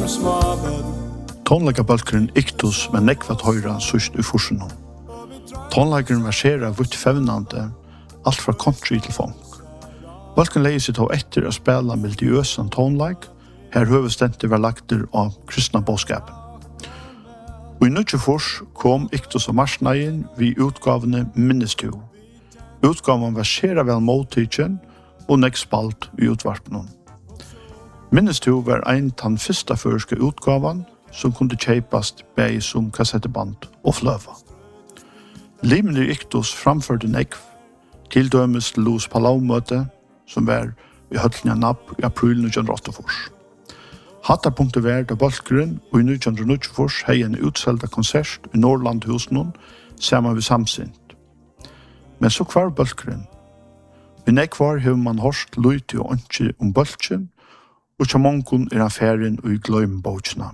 Tonleikabalkeren Iktus med nekvat høyra sust i forsen. Tonleikeren verserer vitt fevnande, alt fra country til funk. Balken leier seg til etter å spela mildiøsan tonleik, her høvestente var lagter av kristna bådskapen. Og i nødgjefors kom Iktus og marsneien vid utgavene Minnestu. Utgaven verserer vel mottidjen og nekk spalt i utvarpen. Minnestu var ein tann fyrsta førske utgaven som kunde kjeipast bei som kassetteband og fløva. Limner Iktus framførte nekv til dømes Los Palau-møte som var i høtlinja napp i april 1984. Hattarpunktet var da Balkeren og i 1994 hei en utselda konsert i Norrlandhusen saman vi samsint. Men så kvar Balkeren. I nekvar hefur man horst luiti og ønskje Balkeren og tja mongon affæren og i gløymbåtsna.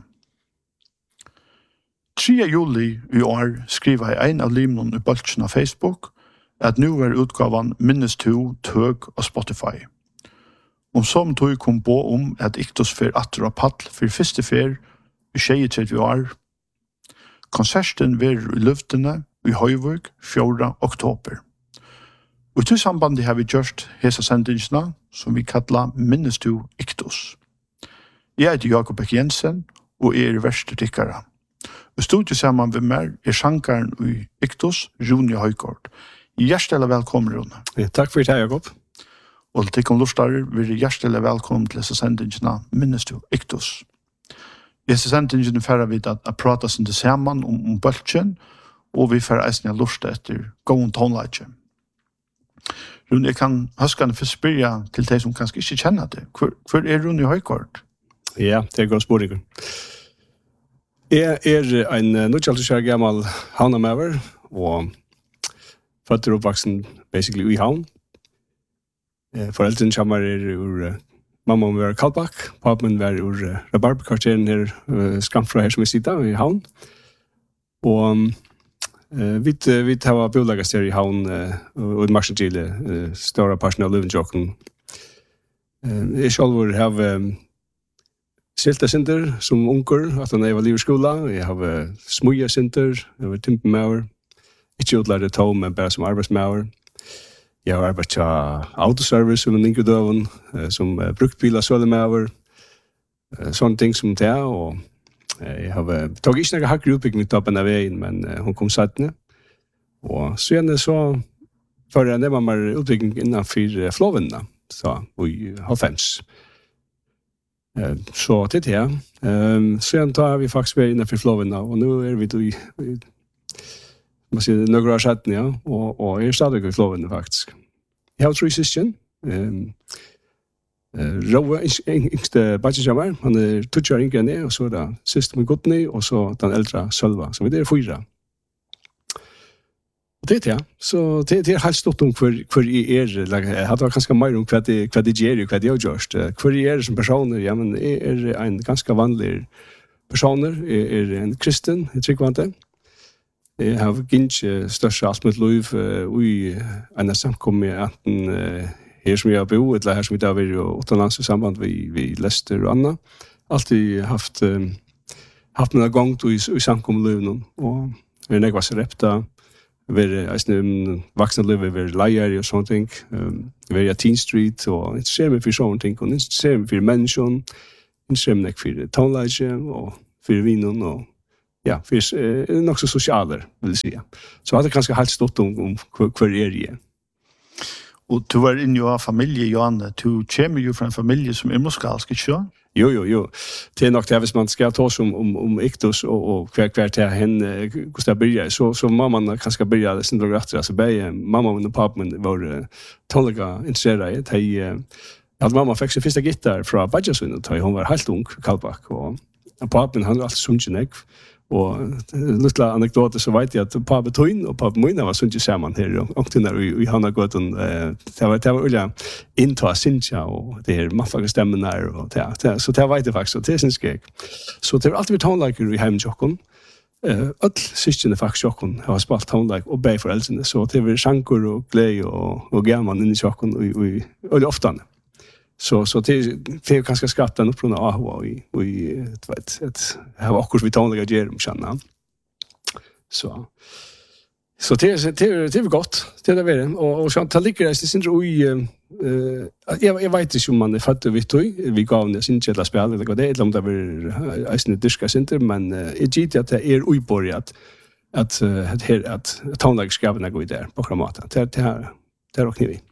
3. juli i år skriver jeg en av limene i Balkjen av Facebook at nå er utgaven Minnestu tøg av Spotify. Som tog kom på at Iktus fer atter av paddel for første fer i 23 år. Konserten var i luftene i Høyvøk 4. oktober. Og til sambandet har vi gjort hese sendingsene som vi kallar Minnestu Iktus. Jeg heter Jakob Ek Jensen og verste tikkere. Og studiet sammen med meg sjankaren i Iktus, Rune Høykort. Hjertelig velkommen, Rune. Takk for det, Jakob. Og til å lustare, vi hjertelig velkommen til disse sendingsene Minnestu Iktus. I disse sendingsene fører vi at prata sin til sammen om Balkjen, og vi fører eisen lust etter gåen tonleitje. Rune, jeg kan høskende først spørre til de som kanskje ikke kjenner det. Hvor Rune Høykort? Ja, det godt spørsmål. Jeg en 90 år gammel havnamøver, og født og oppvaksen basically i havn. Foreldrene kommer ur mamma var Kallbakk, papen var ur Rabarberkvarteren her, skamfra her som vi sitter i havn. Og vi har bolaget her i havn, og i Marsentile, større parten av Løvenjokken. Jeg selv har Silta Sinter som unger, at han var liv i skola. Jeg har Smuja Sinter, jeg var Timpemauer. Ikke utlærte tog, men bare som arbeidsmauer. Jeg har arbeidt til autoservice som en yngredøven, som bruktbiler, sølemauer, sånne ting som det. Og jeg har tog ikke noe hakker utbygging mitt oppen av veien, men hun kom sattene. Og så gjerne så, for det var mer utbygging innenfor Flåvendene, så i 90. Så til det, så igjen tar vi faktisk ved innenfor Flåvendene, og nå vi man sier noen år siden, ja, og jeg stadig i Flåvendene faktisk. Jeg har 3 søsken. Rove, yngste badgesjammer, han 20 år yngre enn jeg, og så det siste med Godny, og så den eldre Sølva, så vi 4. Og det ja, så det helt stått om hver jeg jeg hadde ganske mer om hva de gjør, hva de har gjort. Hver jeg som personer, ja, men jeg en ganske vanlig personer, jeg en kristen, jeg tryggvante. Jeg har ikke største alt mitt liv i en samkommet enten her som jeg har bo, eller her som jeg har vært utenlands i samband med Lester og Anna. Alltid haft min gang i samkommet liv, og jeg var så repta, vi vaksne liv, vi leier og sånne ting, vi i Teen Street, og interesserer meg for sånne ting, og interesserer meg for mennesken, interesserer meg for tonleitje, og for vinen, og ja, for nok så sosialer, vil jeg si. Så hadde jeg kanskje helt stått om hver jeg. Og du var inne i familie, Johanne. Du kommer jo fra en familie som muskalsk, ikke så? Jo. Det nok det, hvis man skal ta oss om Iktus og hver til henne, hvordan det begynner, så må man kanskje begynne sin dag etter. Altså, begge mamma og pappa var tonlega interesseret. Mamma fikk sin første gitar fra Badjasund, og hun var helt ung, Kallbakk, og pappen han var alltid sunnkjennig. Og lilla anekdote så vet jeg at pappa Tøyn og pappa Moina var sunnkje sammen her og i Hannagåten. Det var ulike innta Sintja og det her maffaga stemmen der. Så det vet jeg faktisk, og det synes jeg. Så det var alltid vi tonelager i heimtjokken. Öll syskene faktisk jokken har spalt tonelager og bei foreldrene. Så det var sjanker og glede og gaman inn i tjokken og oftane. Så det är ganska skatten upp från AHA i vet har också vi tonliga gerum känna. Så det är gott. Det är det och så tar ligger det syns jag vet inte om man är fatt vi gav det sin jävla spel eller det är om det var isne diska center men det gick att det är oiborgat att tonliga skapna gå där på kramata. Det är också vi.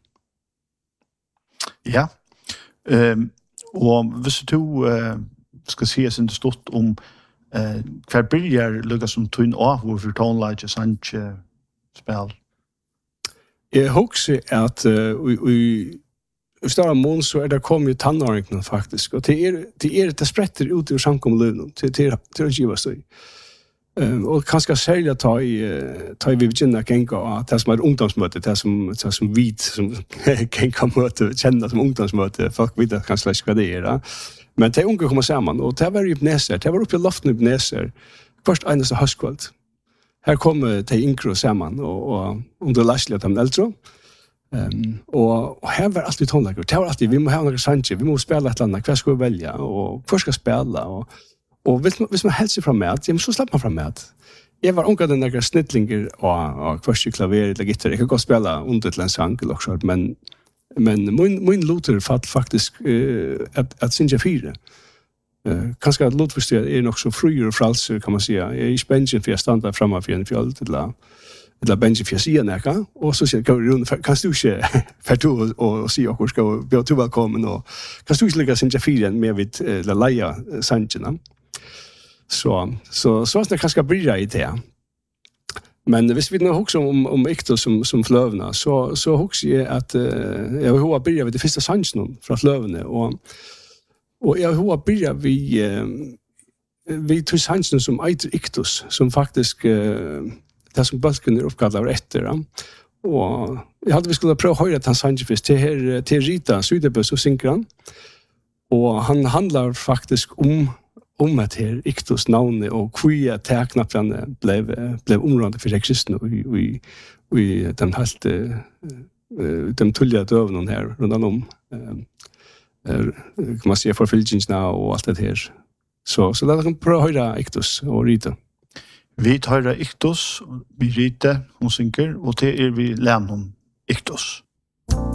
Ja. Og hvis du skal si sin stort om hver byrjar lykkes som tøyn av for tonelage sannsje spil? Jeg husker at i større mån så det kommet tannåringene faktisk, og det spretter ut i samkommeløvnen til å giva støy. Og kanskje særlig ta i Virginia Genka og det som ungdomsmøte, det som vit som Genka møte, kjenner som ungdomsmøte, folk vet kanskje ikke hva det da. Men de unge kommer sammen, og det var i Bneser, det var oppe i loften i Bneser, først eneste høstkveld. Her kom de yngre sammen, og under Lashley og de eldre. Og her var alltid tonlager, det var alltid, vi må ha noen sanger, vi må spille et eller annet, hva skal vi velge, og hva skal spille, og hvis man helst fra mat, ja, men så slipper man fra mat. Jeg var unga den der snittlinger og kvart klaver eller gitter. Jeg kan godt spille under til en sang, men min låter faktisk at synge fire. Kanskje at låtforstyret nok så fryr og fralser, kan man säga. Jeg er i benchen for jeg standa framme for en fjall eller benchen for jeg sier nekka, og så sier jeg, kan du ikke ferdig og si okkur, skal vi bli velkommen, og kan du ikke lykke synge fire med vidt leia sangene? Så är det kanske bryra i det. Men hvis vi nu husker om Iktos som flövna så husker jag att jag har börjat vid det första sanchen från flövna och jag har börjat vi tog sanchen som eiter Iktos som faktiskt det som balken är uppkallad efter och jag hade vi skulle pröva höra att han sanchen först till Rita Sydebøs och synkran och han handlar faktiskt om at her Iktos navnet og kvia teknappene ble området for kristne i den helt de tullige døvene her rundt om kan man si forfylkningsna og alt det her så la dere prøve å høre Iktos og Rita. Vi tar Iktos, vi Rita, hun synker, og det vi lærer om Iktos.